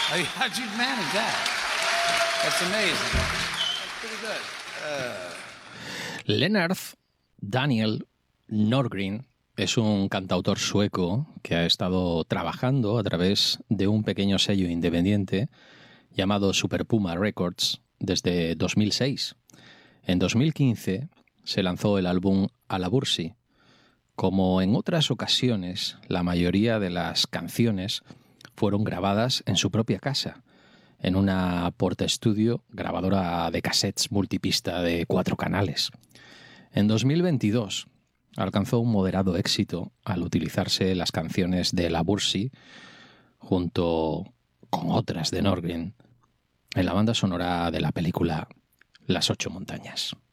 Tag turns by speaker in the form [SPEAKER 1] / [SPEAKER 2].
[SPEAKER 1] How'd you manage that? That's amazing. That's pretty good.
[SPEAKER 2] Leonard Daniel Norgren es un cantautor sueco que ha estado trabajando a través de un pequeño sello independiente llamado Super Puma Records desde 2006. En 2015 se lanzó el álbum Alabursi. Como en otras ocasiones, la mayoría de las canciones fueron grabadas en su propia casa, en una Portastudio grabadora de cassettes multipista de 4 canales. En 2022 alcanzó un moderado éxito al utilizarse las canciones de Alabursi junto con otras de Norgren en la banda sonora de la película Las 8 montañas.